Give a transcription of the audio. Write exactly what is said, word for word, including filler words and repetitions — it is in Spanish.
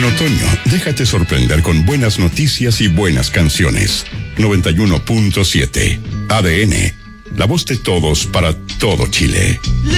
otoño, déjate sorprender con buenas noticias y buenas canciones. noventa y uno punto siete A D N, la voz de todos para todo Chile.